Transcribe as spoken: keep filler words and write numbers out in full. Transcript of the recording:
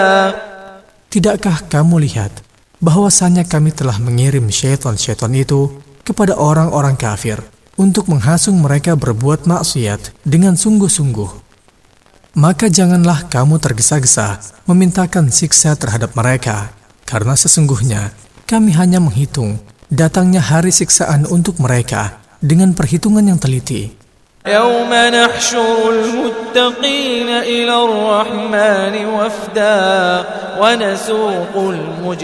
Tidakkah kamu lihat bahwasanya kami telah mengirim syaitan-syaitan itu kepada orang-orang kafir untuk menghasung mereka berbuat maksiat dengan sungguh-sungguh? Maka janganlah kamu tergesa-gesa memintakan siksa terhadap mereka, karena sesungguhnya kami hanya menghitung datangnya hari siksaan untuk mereka dengan perhitungan yang teliti. يوم نحشر المتقين إلى الرحمن وفدا ونسوق المجرمين